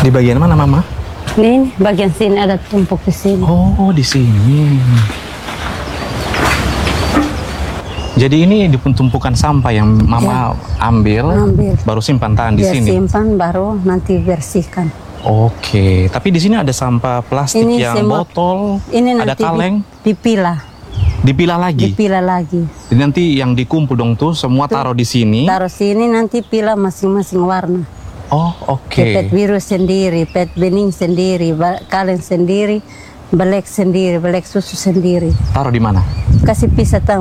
Di bagian mana, Mama? Ini bagian sini ada tumpuk di sini. Oh, di sini. Jadi ini tumpukan sampah yang Mama ambil, baru simpan tahan di sini. Simpan baru nanti bersihkan. Oke, tapi di sini ada sampah plastik Ini yang botol, ini ada nanti kaleng. dipilah. Dipilah lagi. Dipilah lagi. Jadi nanti yang dikumpul dong tuh semua taruh di sini. Taruh sini nanti pilah masing-masing warna. Oh, oke. Pet biru sendiri, pet bening sendiri, kaleng sendiri, belek sendiri, belek susu sendiri. Taruh di mana? Kasih pisah